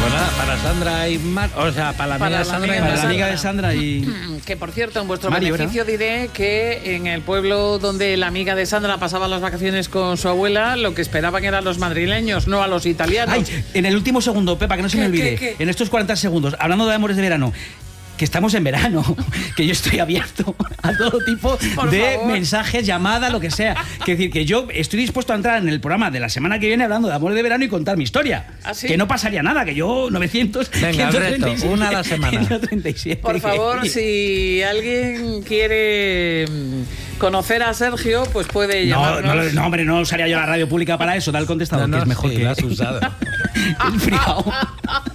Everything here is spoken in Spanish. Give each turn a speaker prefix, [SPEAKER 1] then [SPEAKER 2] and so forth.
[SPEAKER 1] Pues nada, para Sandra y Mar, o sea, para la amiga de Sandra y
[SPEAKER 2] para la
[SPEAKER 1] Mar.
[SPEAKER 2] amiga de Sandra y...
[SPEAKER 3] Que por cierto, en vuestro
[SPEAKER 2] Mario,
[SPEAKER 3] beneficio diré que en el pueblo donde la amiga de Sandra pasaba las vacaciones con su abuela, lo que esperaban eran los madrileños, no a los italianos.
[SPEAKER 2] Ay, en el último segundo, Pepa, que no se me olvide,
[SPEAKER 3] ¿Qué?
[SPEAKER 2] en estos 40 segundos, hablando de amores de verano, que estamos en verano, que yo estoy abierto a todo tipo
[SPEAKER 3] Por
[SPEAKER 2] de
[SPEAKER 3] favor.
[SPEAKER 2] mensajes, llamadas, lo que sea. Es decir, que yo estoy dispuesto a entrar en el programa de la semana que viene hablando de amores de verano y contar mi historia.
[SPEAKER 3] ¿Ah, sí?
[SPEAKER 2] Que no pasaría nada, que yo 900...
[SPEAKER 1] Venga, el reto,
[SPEAKER 2] 137,
[SPEAKER 1] una a la semana.
[SPEAKER 2] 137.
[SPEAKER 3] Por favor, si alguien quiere conocer a Sergio, pues puede llamarnos.
[SPEAKER 2] No, hombre, no usaría yo la radio pública para eso, da el contestador, que es mejor
[SPEAKER 1] sí,
[SPEAKER 2] que...
[SPEAKER 1] la has usado.
[SPEAKER 2] el frijao.